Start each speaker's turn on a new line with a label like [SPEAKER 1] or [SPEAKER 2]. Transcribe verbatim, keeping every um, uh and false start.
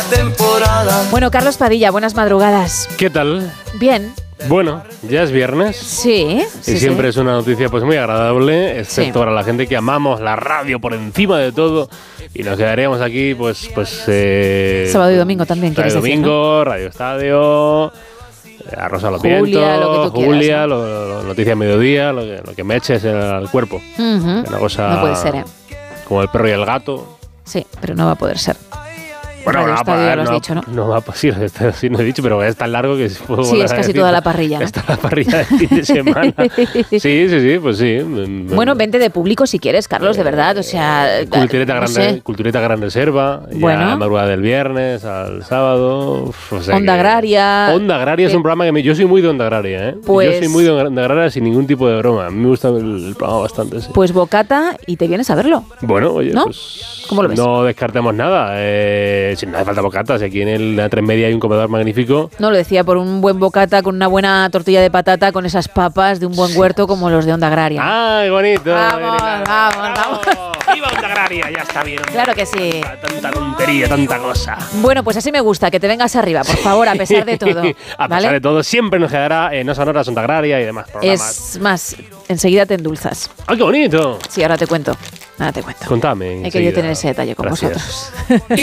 [SPEAKER 1] temporada.
[SPEAKER 2] Bueno, Carlos Padilla, buenas madrugadas.
[SPEAKER 3] ¿Qué tal?
[SPEAKER 2] Bien.
[SPEAKER 3] Bueno, ya es viernes.
[SPEAKER 2] Sí.
[SPEAKER 3] Y
[SPEAKER 2] sí,
[SPEAKER 3] siempre
[SPEAKER 2] sí.
[SPEAKER 3] es una noticia pues muy agradable, excepto
[SPEAKER 2] Sí.
[SPEAKER 3] para la gente que amamos la radio por encima de todo. Y nos quedaríamos aquí, pues... pues eh,
[SPEAKER 2] Sábado y domingo también,
[SPEAKER 3] Sábado y
[SPEAKER 2] quieres decir,
[SPEAKER 3] domingo, Radio Estadio... A Rosa los
[SPEAKER 2] Julia,
[SPEAKER 3] vientos,
[SPEAKER 2] lo que tú quieras,
[SPEAKER 3] Julia,
[SPEAKER 2] ¿no?
[SPEAKER 3] lo, lo, Noticias Mediodía, lo que, lo que me eches al cuerpo.
[SPEAKER 2] Uh-huh.
[SPEAKER 3] Una cosa
[SPEAKER 2] No puede ser, ¿eh?
[SPEAKER 3] como el perro y el gato.
[SPEAKER 2] Sí, pero no va a poder ser.
[SPEAKER 3] Bueno,
[SPEAKER 2] Radio
[SPEAKER 3] no,
[SPEAKER 2] Estadio,
[SPEAKER 3] para,
[SPEAKER 2] lo has
[SPEAKER 3] no,
[SPEAKER 2] dicho, ¿no?
[SPEAKER 3] No va a sí, sí, no he dicho, pero es tan largo que puedo
[SPEAKER 2] Sí,
[SPEAKER 3] volver
[SPEAKER 2] es
[SPEAKER 3] a
[SPEAKER 2] casi
[SPEAKER 3] decir.
[SPEAKER 2] toda la parrilla, ¿no?
[SPEAKER 3] Está la parrilla de fin de semana. Sí, sí, sí, pues sí.
[SPEAKER 2] Bueno, vente de público si quieres, Carlos, de verdad. O sea,
[SPEAKER 3] Cultureta,
[SPEAKER 2] no
[SPEAKER 3] gran,
[SPEAKER 2] sé.
[SPEAKER 3] Cultureta Gran Reserva.
[SPEAKER 2] Bueno.
[SPEAKER 3] Ya la madrugada del viernes al sábado. Uf, o sea
[SPEAKER 2] Onda
[SPEAKER 3] que-
[SPEAKER 2] Agraria.
[SPEAKER 3] Onda Agraria es un programa que me, yo soy muy de Onda Agraria, ¿eh?
[SPEAKER 2] Pues-
[SPEAKER 3] Yo soy muy de Onda Agraria sin ningún tipo de broma. A mí me gusta el, el programa bastante, sí.
[SPEAKER 2] Pues bocata y te vienes a verlo.
[SPEAKER 3] Bueno, oye,
[SPEAKER 2] ¿No?
[SPEAKER 3] pues
[SPEAKER 2] ¿Cómo lo ves?
[SPEAKER 3] no descartemos nada. Eh, si no hace falta bocatas, aquí en el, la tres media hay un comedor magnífico.
[SPEAKER 2] No, lo decía por un buen bocata con una buena tortilla de patata con esas papas de un buen huerto como los de Onda Agraria.
[SPEAKER 3] ¡Ay, bonito!
[SPEAKER 2] Vamos,
[SPEAKER 3] Irene!
[SPEAKER 2] vamos, vamos.
[SPEAKER 3] ¡Viva Onda Agraria! Ya está bien.
[SPEAKER 2] Claro que sí.
[SPEAKER 3] Tanta tontería, tanta cosa.
[SPEAKER 2] Bueno, pues así me gusta, que te vengas arriba, por favor, a pesar de todo.
[SPEAKER 3] A pesar
[SPEAKER 2] ¿vale?
[SPEAKER 3] de todo, siempre nos quedará en No Sonoras, Onda Agraria y demás programas.
[SPEAKER 2] Es más, enseguida te endulzas.
[SPEAKER 3] ¡Ay, qué bonito!
[SPEAKER 2] Sí, ahora te cuento. Ahora te cuento.
[SPEAKER 3] Contame.
[SPEAKER 2] He querido
[SPEAKER 3] enseguida.
[SPEAKER 2] tener ese detalle con
[SPEAKER 3] Gracias.
[SPEAKER 2] vosotros.